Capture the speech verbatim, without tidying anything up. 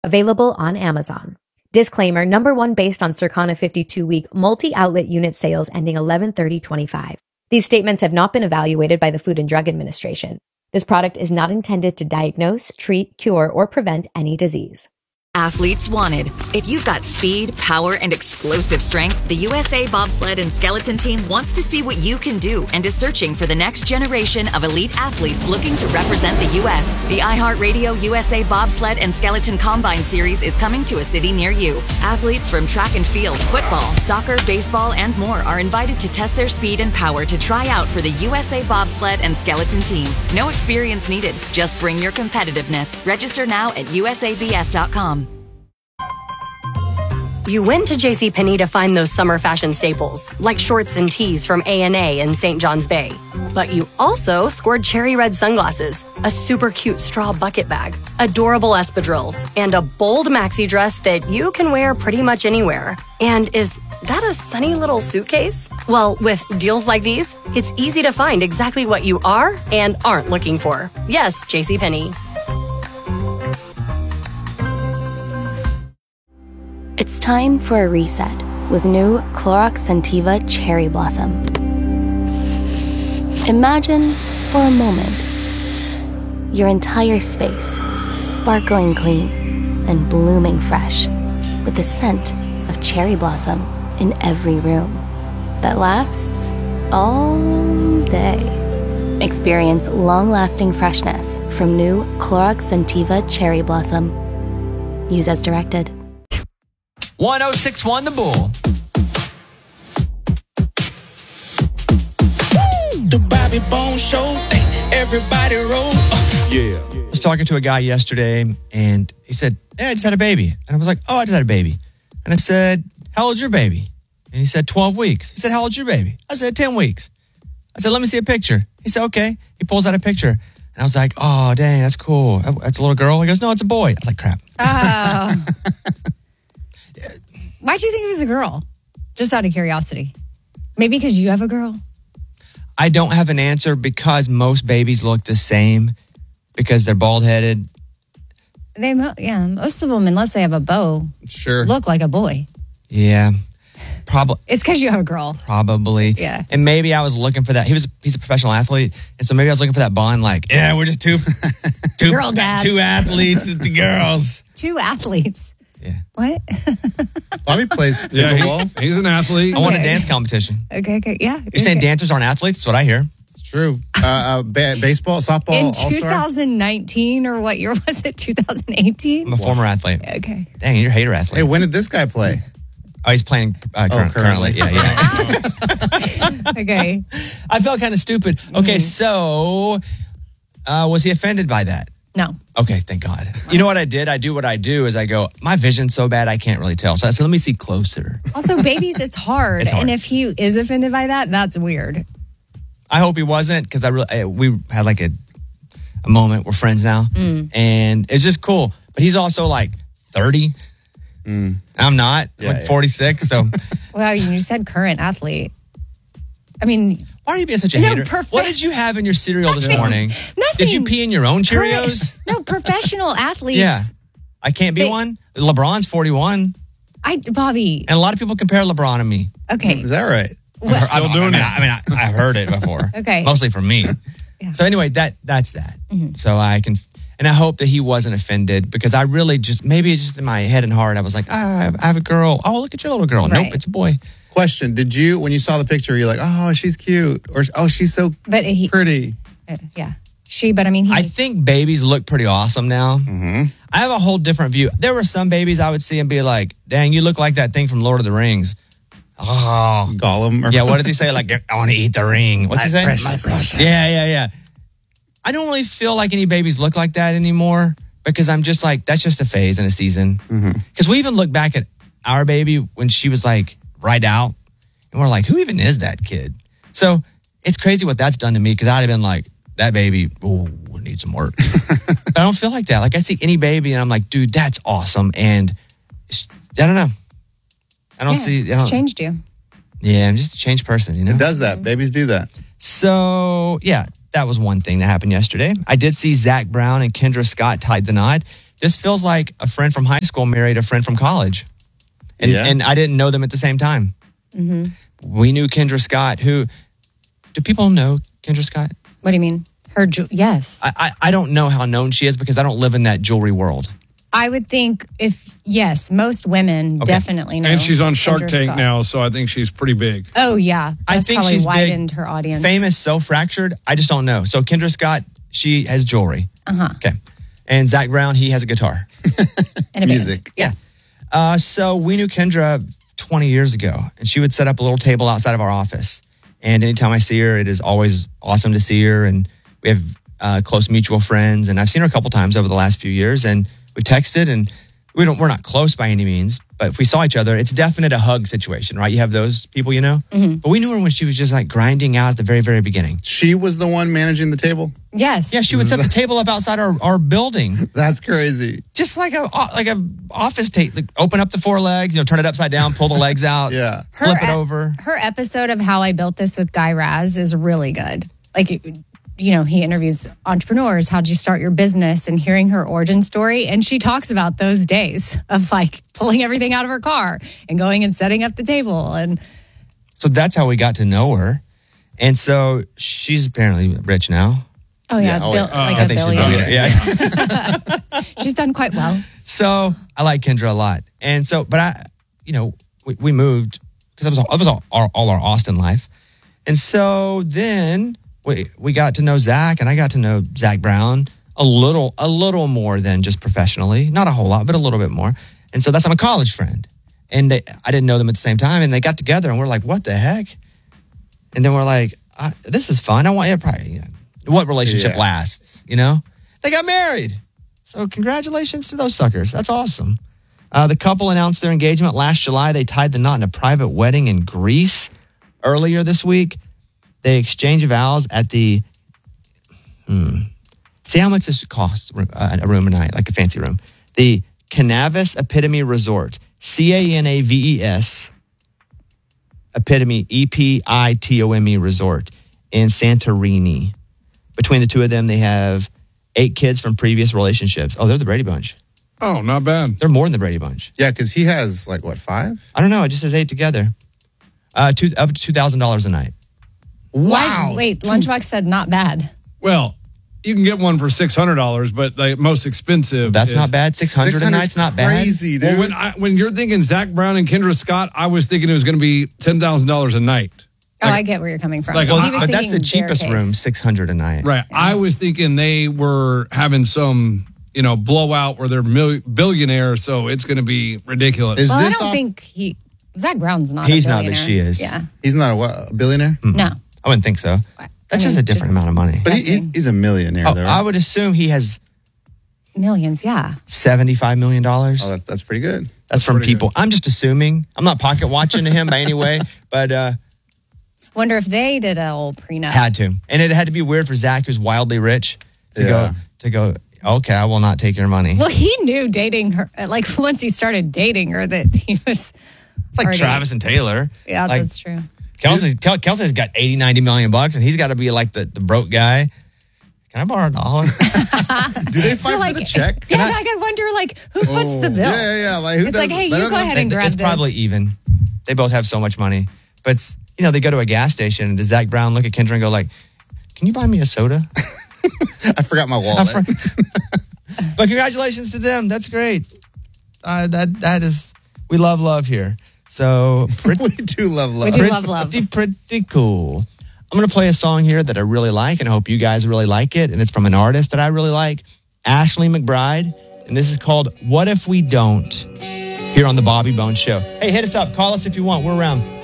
Available on Amazon. Disclaimer, number one based on Circana fifty-two week multi-outlet unit sales ending eleven thirty twenty-five. These statements have not been evaluated by the Food and Drug Administration. This product is not intended to diagnose, treat, cure, or prevent any disease. Athletes wanted. If you've got speed, power, and explosive strength, the U S A Bobsled and Skeleton Team wants to see what you can do and is searching for the next generation of elite athletes looking to represent the U S. The iHeartRadio U S A Bobsled and Skeleton Combine Series is coming to a city near you. Athletes from track and field, football, soccer, baseball, and more are invited to test their speed and power to try out for the U S A Bobsled and Skeleton Team. No experience needed. Just bring your competitiveness. Register now at U S A B S dot com. You went to JCPenney to find those summer fashion staples, like shorts and tees from A and A in Saint John's Bay. But you also scored cherry red sunglasses, a super cute straw bucket bag, adorable espadrilles, and a bold maxi dress that you can wear pretty much anywhere. And is that a sunny little suitcase? Well, with deals like these, it's easy to find exactly what you are and aren't looking for. Yes, JCPenney. It's time for a reset with new Clorox Scentiva Cherry Blossom. Imagine, for a moment, your entire space sparkling clean and blooming fresh with the scent of cherry blossom in every room that lasts all day. Experience long-lasting freshness from new Clorox Scentiva Cherry Blossom. Use as directed. one oh six one The Bull. The Bobby Bone Show. Everybody roll. Yeah. I was talking to a guy yesterday, and he said, "Hey, I just had a baby." And I was like, "Oh, I just had a baby." And I said, "How old's your baby?" And he said, twelve weeks. He said, "How old's your baby?" I said, ten weeks. I said, "Let me see a picture." He said, "Okay." He pulls out a picture. And I was like, "Oh, dang, that's cool. That's a little girl?" He goes, "No, it's a boy." I was like, "Crap." Oh. Why'd you think it was a girl? Just out of curiosity. Maybe because you have a girl? I don't have an answer because most babies look the same because they're bald-headed. They, mo- yeah, most of them, unless they have a bow, sure, look like a boy. Yeah, probably. It's because you have a girl. Probably. Yeah. And maybe I was looking for that. He was he's a professional athlete, and so maybe I was looking for that bond. Like, yeah, we're just two, two girl dads, two athletes, two girls, two athletes. Yeah. What? Bobby plays pickleball. Yeah, he, he's an athlete. I want a dance competition. Okay, okay, yeah. You're saying okay. dancers aren't athletes? That's what I hear. It's true. Uh, uh, ba- baseball, softball, in all-star? twenty nineteen or what year was it? twenty eighteen. I'm a former athlete. Okay. Dang, you're a hater athlete. Hey, when did this guy play? Oh, he's playing uh, Oh, current, currently. currently. Yeah, yeah. Okay. I felt kind of stupid. Okay, so uh, was he offended by that? No. Okay, thank God. You know what I did? I do what I do is I go, my vision's so bad I can't really tell. So I said, let me see closer. Also, babies, it's hard. It's hard. And if he is offended by that, that's weird. I hope he wasn't because I really I, we had like a a moment. We're friends now, Mm. and it's just cool. But he's also like thirty. Mm. I'm not. I'm Yeah, like yeah. forty-six. So Well, you said current athlete. I mean, why are you being such a No, hater? perfect- What did you have in your cereal this Nothing. morning? Nothing. Did you pee in your own Cheerios? no, professional athletes. Yeah. I can't be They- one. LeBron's forty-one, I, Bobby. and a lot of people compare LeBron to me. Okay. Is that right? What- I've- Still I, doing mean, it. I, I mean, I, I've heard it before. Okay. Mostly from me. Yeah. So anyway, that that's that. Mhm. So I can, and I hope that he wasn't offended because I really just maybe just in my head and heart I was like, ah, I have- I have a girl. Oh, look at your little girl. Right. Nope, it's a boy. Question: Did you, when you saw the picture, you're like, "Oh, she's cute," or "Oh, she's so But he, pretty"? uh, yeah. She, but I mean, he, I think babies look pretty awesome now. Mm-hmm. I have a whole different view. There were some babies I would see and be like, dang, you look like that thing from Lord of the Rings. Oh, Gollum. Or yeah. What does he say? Like, I want to eat the ring. What's he say? precious. Yeah, yeah, yeah. I don't really feel like any babies look like that anymore because I'm just like, that's just a phase and a season. Because we even look back at our baby when she was like right out and we're like, who even is that kid? So it's crazy what that's done to me because I'd have been like, that baby, oh, need some work. But I don't feel like that. Like I see any baby and I'm like, dude, that's awesome. And I don't know. I don't yeah, see. I it's don't, changed you. Yeah, I'm just a changed person, you know? It does that. Babies do that. So, yeah, that was one thing that happened yesterday. I did see Zach Brown and Kendra Scott tied the knot. this feels like a friend from high school married a friend from college. And, Yeah. and I didn't know them at the same time. Mm-hmm. We knew Kendra Scott, who, do people know Kendra Scott? What do you mean? Her, ju- yes. I, I, I don't know how known she is because I don't live in that jewelry world. I would think if, yes, most women Okay. definitely know. And she's on Shark Kendra Tank Scott. now, so I think she's pretty big. Oh, yeah. That's I think probably she's widened big, her audience. famous, so fractured. I just don't know. So Kendra Scott, she has jewelry. Uh-huh. Okay. And Zach Brown, he has a guitar. And a Music. band. Yeah. Uh, so we knew Kendra twenty years ago, and she would set up a little table outside of our office. And anytime I see her, it is always awesome to see her. And we have uh, close mutual friends, and I've seen her a couple times over the last few years. And we've texted, and we don't, we're not close by any means, but if we saw each other, it's definite a hug situation, right? You have those people, you know? Mm-hmm. But we knew her when she was just like grinding out at the very, very beginning. She was the one managing the table. Yes. Yeah, she would set the table up outside our, our building. That's crazy. Just like a like a office table. Like open up the four legs, you know, turn it upside down, pull the legs out, Yeah. flip Her it ep- over. Her episode of How I Built This with Guy Raz is really good. Like, you know, he interviews entrepreneurs. How'd you start your business? And hearing her origin story. And she talks about those days of like pulling everything out of her car and going and setting up the table. And So that's how we got to know her. And so she's apparently rich now. oh, yeah, Yeah, oh, Bill, yeah. like I a think she's billionaire. billionaire. Yeah. She's done quite well. So I like Kendra a lot. And so, but I, you know, we, we moved because that was, all, that was all, all, all our Austin life. And so then we, we got to know Zach, and I got to know Zach Brown a little, a little more than just professionally. Not a whole lot, but a little bit more. And so that's, I'm a college friend. And they, I didn't know them at the same time. And they got together and we're like, what the heck? And then we're like, I, this is fun. I want you to probably, you know, what relationship Yeah. lasts, you know? They got married. So congratulations to those suckers. That's awesome. Uh, the couple announced their engagement last July. They tied the knot in a private wedding in Greece earlier this week. They exchanged vows at the, hmm, see how much this costs uh, a room a night, like a fancy room. The Canavis Epitome Resort, C A N A V E S, Epitome, E P I T O M E Resort in Santorini. Between the two of them, they have eight kids from previous relationships. Oh, they're the Brady Bunch. Oh, not bad. They're more than the Brady Bunch. Yeah, because he has like what, five? I don't know. It just says eight together. Uh, two, up to two thousand dollars a night. Why, wait, Lunchbox said not bad. Well, you can get one for six hundred dollars, but the most expensive. That's is- not bad. six hundred a night's not bad. Crazy, dude. Well, when, I, when you're thinking Zach Brown and Kendra Scott, I was thinking it was going to be ten thousand dollars a night. Oh, I get where you're coming from. like, Well, I- he was But that's the thinking their cheapest case. room, six hundred a night. Right. I was thinking they were having some, you know, blowout where they're mil- billionaires, so it's going to be ridiculous. Is Well, I this don't off- think he, Zach Brown's not He's a not, but billionaire. she is. Yeah. He's not a, what, a billionaire? No. I wouldn't think so. That's I just mean, a different just amount of money. But he, he- Guessing. he's a millionaire, Oh, though. I Right? would assume he has Millions, yeah. seventy-five million dollars. Oh, that's, that's pretty good. That's from pretty people. good. I'm just assuming. I'm not pocket watching to him by any way, but uh, Wonder if they did a old prenup. had to. And it had to be weird for Zach, who's wildly rich, to Yeah. go to go. Okay, I will not take your money. Well, he knew dating her. Like once he started dating her, that he was. It's like already- Travis and Taylor. Yeah, like, that's true. Kelsey, Kel- Kelsey's got eighty, ninety million bucks, and he's got to be like the, the broke guy. Can I borrow a dollar? Do they fight So, like, for the check? Yeah, like I wonder, like who foots the bill? Yeah, yeah, yeah. Like, who It's does, like, hey, they you don't go know- ahead and It- grab it's this. probably even. They both have so much money. But, it's- you know, they go to a gas station, and does Zach Brown look at Kendra and go like, can you buy me a soda? I forgot my I wallet. for- but congratulations to them. That's great. Uh, that That is, we love love here. So pretty, we do love love. We do love love. pretty, pretty cool. I'm going to play a song here that I really like, and I hope you guys really like it. And it's from an artist that I really like, Ashley McBride. And this is called What If We Don't? Here on the Bobby Bones Show. Hey, hit us up. Call us if you want. We're around.